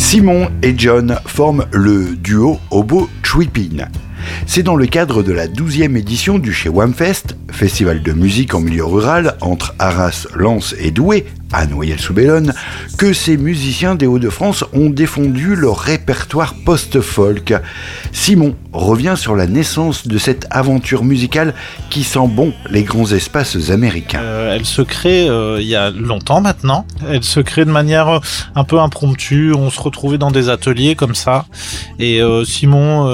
Simon et John forment le duo Hobo Trippin'. C'est dans le cadre de la 12e édition du Chewamfest, festival de musique en milieu rural entre Arras, Lens et Douai, à Noyelles-sous-Bellone, que ces musiciens des Hauts-de-France ont défendu leur répertoire post-folk. Simon revient sur la naissance de cette aventure musicale qui sent bon les grands espaces américains. Elle se crée il y a longtemps maintenant. Elle se crée de manière un peu impromptue. On se retrouvait dans des ateliers comme ça. Et Simon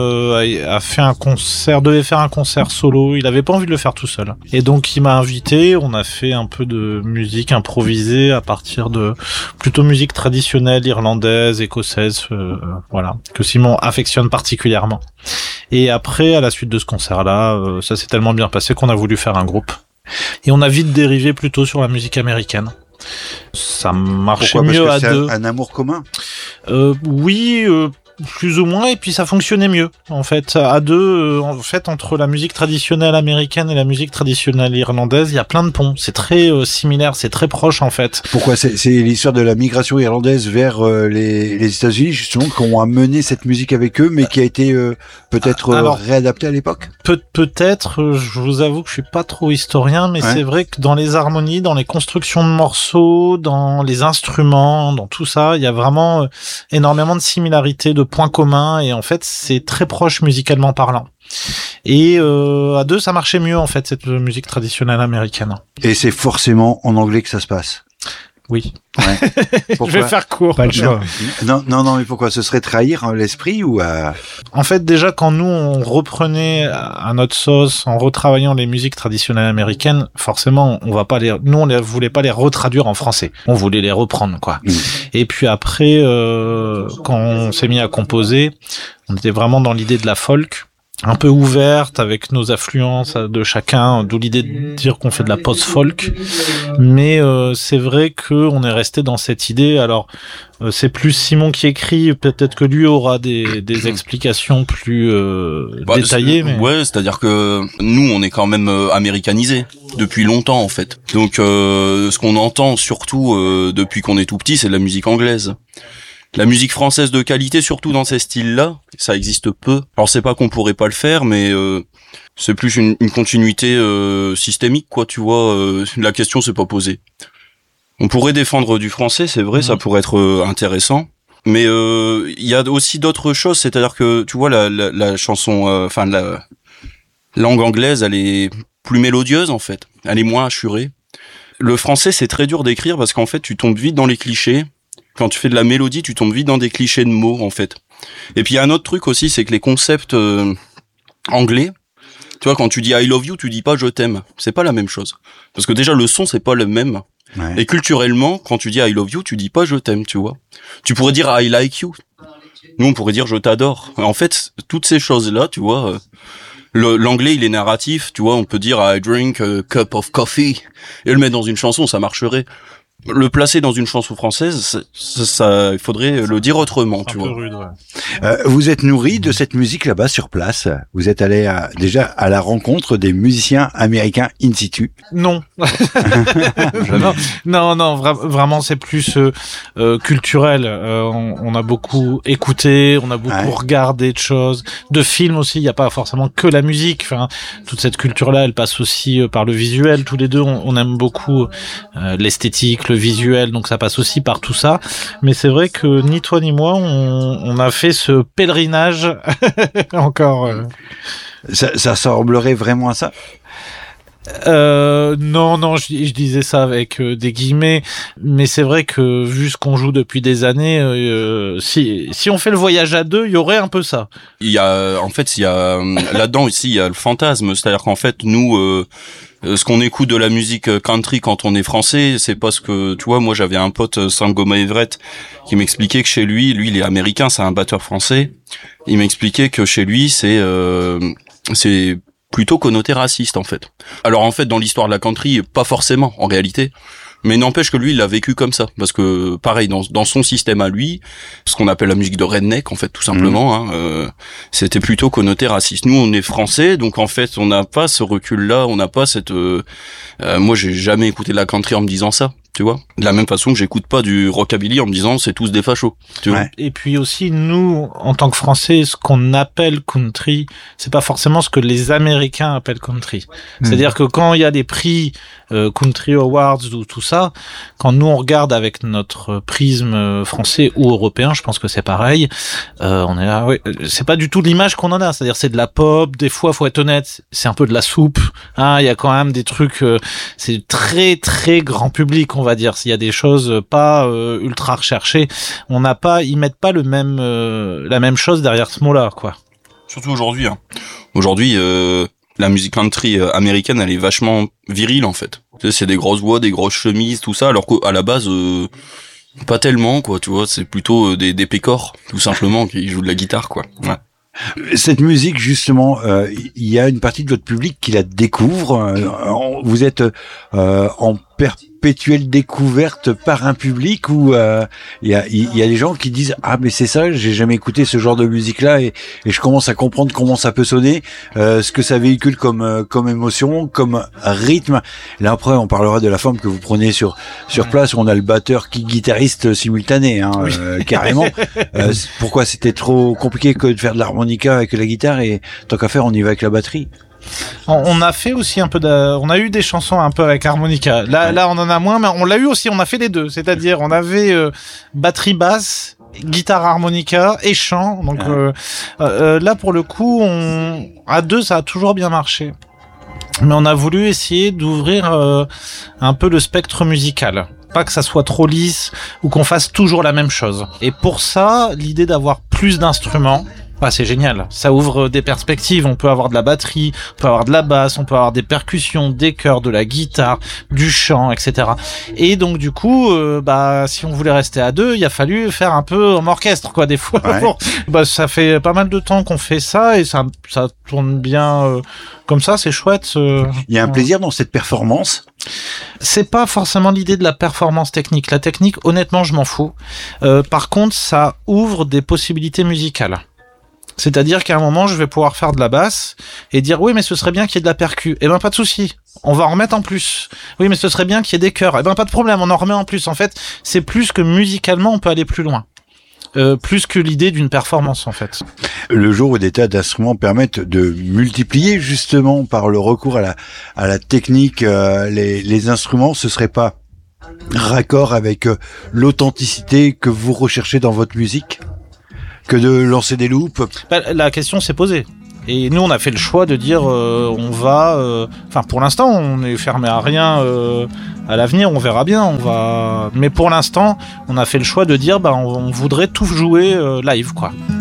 devait faire un concert solo. Il avait pas envie de le faire tout seul. Et donc il m'a invité. On a fait un peu de musique improvisée à partir de plutôt musique traditionnelle irlandaise, écossaise, voilà, que Simon affectionne particulièrement. Et après, à la suite de ce concert-là, ça s'est tellement bien passé qu'on a voulu faire un groupe. Et on a vite dérivé plutôt sur la musique américaine. Ça marchait mieux à deux. Un amour commun. Oui, plus ou moins, et puis ça fonctionnait mieux. En fait, à deux, entre la musique traditionnelle américaine et la musique traditionnelle irlandaise, il y a plein de ponts. C'est très similaire, c'est très proche en fait. Pourquoi ? C'est l'histoire de la migration irlandaise vers les États-Unis justement qui ont amené cette musique avec eux, mais qui a été peut-être réadaptée à l'époque. Peut-être. Je vous avoue que je suis pas trop historien, mais c'est vrai que dans les harmonies, dans les constructions de morceaux, dans les instruments, dans tout ça, il y a vraiment énormément de similarités, de points communs, et en fait c'est très proche musicalement parlant. Et à deux ça marchait mieux en fait, cette musique traditionnelle américaine. Et c'est forcément en anglais que ça se passe. Oui. Ouais. Je vais faire court. Pas le choix. Non, mais pourquoi ? Ce serait trahir l'esprit ou En fait, déjà, quand nous, on reprenait à notre sauce, en retravaillant les musiques traditionnelles américaines, forcément, on voulait pas les retraduire en français. On voulait les reprendre, quoi. Et puis après, quand on s'est mis à composer, on était vraiment dans l'idée de la folk, un peu ouverte avec nos affluences de chacun, d'où l'idée de dire qu'on fait de la post-folk. Mais c'est vrai qu'on est resté dans cette idée. Alors c'est plus Simon qui écrit, peut-être que lui aura des explications plus détaillées. Mais... Ouais, c'est-à-dire que nous on est quand même américanisés depuis longtemps en fait. Donc ce qu'on entend surtout depuis qu'on est tout petit, c'est de la musique anglaise. La musique française de qualité, surtout dans ces styles-là, ça existe peu. Alors c'est pas qu'on pourrait pas le faire, mais c'est plus une continuité systémique, quoi. Tu vois, la question s'est pas posée. On pourrait défendre du français, c'est vrai, ça pourrait être intéressant. Mais il y a aussi d'autres choses, c'est-à-dire que tu vois la chanson, la langue anglaise, elle est plus mélodieuse en fait. Elle est moins assurée. Le français, c'est très dur d'écrire parce qu'en fait, tu tombes vite dans les clichés. Quand tu fais de la mélodie, tu tombes vite dans des clichés de mots, en fait. Et puis, il y a un autre truc aussi, c'est que les concepts anglais, tu vois, quand tu dis I love you, tu dis pas je t'aime. C'est pas la même chose. Parce que déjà, le son, c'est pas le même. Ouais. Et culturellement, quand tu dis I love you, tu dis pas je t'aime, tu vois. Tu pourrais dire I like you. Nous, on pourrait dire je t'adore. En fait, toutes ces choses-là, tu vois, l'anglais, il est narratif, tu vois, on peut dire I drink a cup of coffee. Et le mettre dans une chanson, ça marcherait. Le placer dans une chanson française, ça, il faudrait le dire autrement, tu vois. Rude, ouais. Vous êtes nourri de cette musique là-bas sur place. Vous êtes allé déjà à la rencontre des musiciens américains in situ. Non. non, vraiment c'est plus culturel. On a beaucoup écouté, on a beaucoup regardé de choses, de films aussi. Il y a pas forcément que la musique. Enfin, toute cette culture-là, elle passe aussi par le visuel. Tous les deux, on aime beaucoup l'esthétique, le visuel, donc ça passe aussi par tout ça. Mais c'est vrai que ni toi ni moi, on a fait ce pèlerinage encore. Ça ressemblerait vraiment à ça? Non, je disais ça avec des guillemets, mais c'est vrai que vu ce qu'on joue depuis des années, si on fait le voyage à deux, il y aurait un peu ça. Il y a là-dedans aussi, il y a le fantasme, c'est-à-dire qu'en fait nous ce qu'on écoute de la musique country quand on est français, c'est parce que, tu vois, moi j'avais un pote, Sangoma Everett, qui m'expliquait que chez lui il est américain, c'est un batteur français. Il m'expliquait que chez lui c'est plutôt connoté raciste en fait. Alors en fait dans l'histoire de la country, pas forcément en réalité. Mais n'empêche que lui, il l'a vécu comme ça. Parce que, pareil, dans son système à lui, ce qu'on appelle la musique de redneck, en fait, tout simplement, c'était plutôt connoté raciste. Nous, on est français, donc en fait, on n'a pas ce recul-là, on n'a pas cette... moi, j'ai jamais écouté de la country en me disant ça. Tu vois, de la même façon que j'écoute pas du rockabilly en me disant c'est tous des fachos. Tu vois. Et puis aussi nous, en tant que Français, ce qu'on appelle country, c'est pas forcément ce que les Américains appellent country. C'est-à-dire que quand il y a des prix Country Awards ou tout ça, quand nous on regarde avec notre prisme français ou européen, je pense que c'est pareil. On est là, ouais, c'est pas du tout l'image qu'on en a. C'est-à-dire c'est de la pop. Des fois, faut être honnête, c'est un peu de la soupe. Hein, il y a quand même des trucs. C'est très très grand public, on va dire. S'il y a des choses pas ultra recherchées, ils mettent pas la même chose derrière ce mot-là, quoi. Surtout aujourd'hui. Hein. Aujourd'hui, la musique country américaine, elle est vachement virile en fait. Tu sais, c'est des grosses voix, des grosses chemises, tout ça, alors qu'à la base, pas tellement, quoi. Tu vois, c'est plutôt des pécores, tout simplement, qui jouent de la guitare, quoi. Ouais. Cette musique, justement, il y a une partie de votre public qui la découvre. Vous êtes en perpétuelle découverte par un public où il y a des gens qui disent mais c'est ça, j'ai jamais écouté ce genre de musique là et je commence à comprendre comment ça peut sonner, ce que ça véhicule comme émotion, comme rythme. Là après on parlera de la forme que vous prenez sur place où on a le batteur qui guitariste simultané oui. Carrément. Pourquoi c'était trop compliqué que de faire de l'harmonica avec la guitare et tant qu'à faire on y va avec la batterie. On a fait aussi un peu on a eu des chansons un peu avec harmonica. Là, on en a moins, mais on l'a eu aussi, on a fait les deux. C'est-à-dire, on avait batterie basse, guitare harmonica et chant. Donc là, pour le coup, à deux, ça a toujours bien marché. Mais on a voulu essayer d'ouvrir un peu le spectre musical. Pas que ça soit trop lisse ou qu'on fasse toujours la même chose. Et pour ça, l'idée d'avoir plus d'instruments, c'est génial. Ça ouvre des perspectives. On peut avoir de la batterie, on peut avoir de la basse, on peut avoir des percussions, des chœurs, de la guitare, du chant, etc. Et donc du coup, si on voulait rester à deux, il a fallu faire un peu en orchestre, quoi, des fois. Ouais. Ça fait pas mal de temps qu'on fait ça et ça tourne bien comme ça. C'est chouette. Il y a un plaisir dans cette performance. C'est pas forcément l'idée de la performance technique. La technique, honnêtement, je m'en fous. Par contre, ça ouvre des possibilités musicales. C'est-à-dire qu'à un moment, je vais pouvoir faire de la basse et dire oui, mais ce serait bien qu'il y ait de la percu. Eh ben, pas de souci. On va en remettre en plus. Oui, mais ce serait bien qu'il y ait des chœurs. Eh ben, pas de problème. On en remet en plus. En fait, c'est plus que musicalement, on peut aller plus loin. Plus que l'idée d'une performance, en fait. Le jour où des tas d'instruments permettent de multiplier, justement, par le recours à la technique, les instruments, ce serait pas raccord avec l'authenticité que vous recherchez dans votre musique ? Que de lancer des loops. La question s'est posée. Et nous, on a fait le choix de dire, on va... pour l'instant, on est fermé à rien. À l'avenir, on verra bien. Mais pour l'instant, on a fait le choix de dire, on voudrait tout jouer live, quoi.